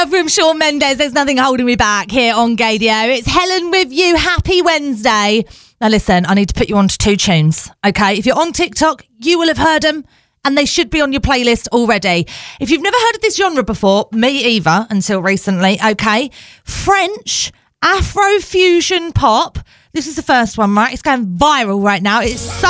from Shawn Mendes. There's nothing holding me back here on Gaydio. It's Helen with you. Happy Wednesday. Now listen, I need to put you on to 2 tunes, okay? If you're on TikTok, you will have heard them, and they should be on your playlist already. If you've never heard of this genre before, me either, until recently, okay? French Afrofusion pop. This is the first one, right? It's going viral right now. It's so